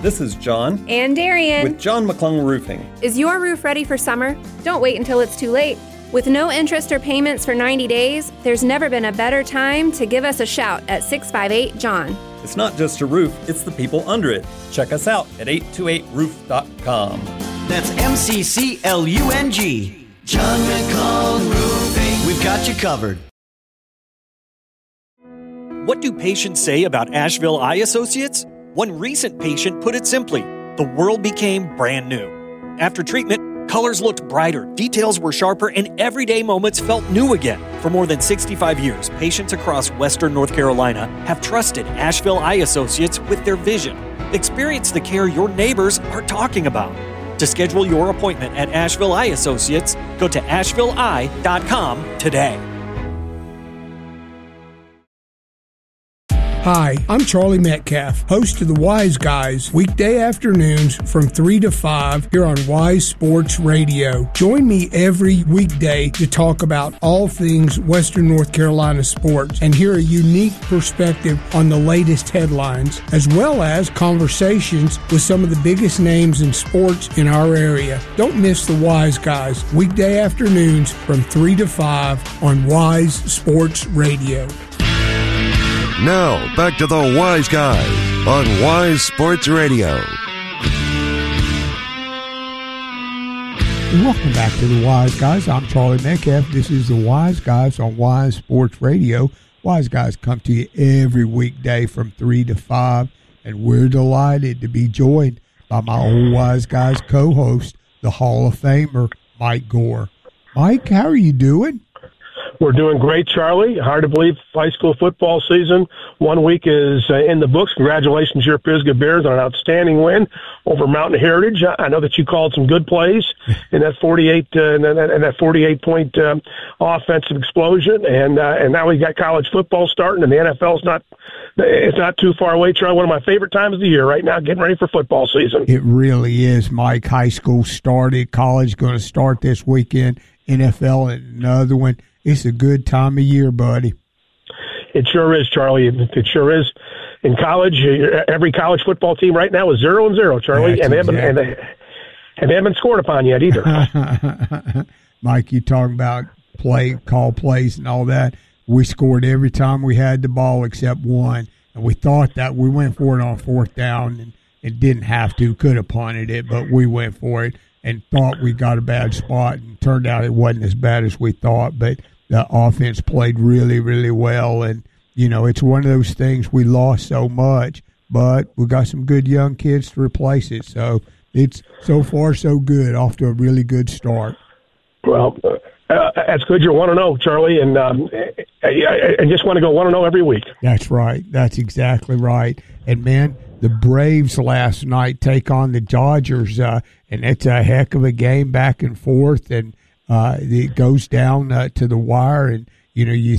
This is John. And Darian. With John McClung Roofing. Is your roof ready for summer? Don't wait until it's too late. With no interest or payments for 90 days, there's never been a better time to give us a shout at 658-JOHN. It's not just a roof, it's the people under it. Check us out at 828roof.com. That's MCCLUNG. John McClung Roofing. We've got you covered. What do patients say about Asheville Eye Associates? One recent patient put it simply, the world became brand new. After treatment, colors looked brighter, details were sharper, and everyday moments felt new again. For more than 65 years, patients across Western North Carolina have trusted Asheville Eye Associates with their vision. Experience the care your neighbors are talking about. To schedule your appointment at Asheville Eye Associates, go to ashevilleeye.com today. Hi, I'm Charlie Metcalf, host of the Wise Guys, weekday afternoons from 3 to 5 here on Wise Sports Radio. Join me every weekday to talk about all things Western North Carolina sports and hear a unique perspective on the latest headlines, as well as conversations with some of the biggest names in sports in our area. Don't miss the Wise Guys, weekday afternoons from 3 to 5 on Wise Sports Radio. Now, back to the Wise Guys on Wise Sports Radio. Welcome back to the Wise Guys. I'm Charlie Metcalf. This is the Wise Guys on Wise Sports Radio. Wise Guys come to you every weekday from 3 to 5, and we're delighted to be joined by my old Wise Guys co-host, the Hall of Famer, Mike Gore. Mike, how are you doing? We're doing great, Charlie. Hard to believe high school football season. 1 week is in the books. Congratulations, your Pisgah Bears, on an outstanding win over Mountain Heritage. I know that you called some good plays in that 48-point offensive explosion, and now we got college football starting, and the NFL's not too far away, Charlie. One of my favorite times of the year right now, getting ready for football season. It really is, Mike. High school started, college going to start this weekend, NFL and another one. It's a good time of year, buddy. It sure is, Charlie. It sure is. In college, every college football team right now is 0-0, Charlie, and they haven't scored upon yet either. Mike, you talking about call plays and all that. We scored every time we had the ball except one, and we thought that we went for it on fourth down and didn't have to, could have punted it, but we went for it and thought we got a bad spot, and turned out it wasn't as bad as we thought, but the offense played really, really well, and, you know, it's one of those things, we lost so much, but we got some good young kids to replace it, so it's so far so good, off to a really good start. Well, that's good. You're 1-0, Charlie, and I just want to go 1-0 every week. That's right. That's exactly right. And, man, the Braves last night take on the Dodgers, and it's a heck of a game back and forth, and it goes down to the wire, and, you know, you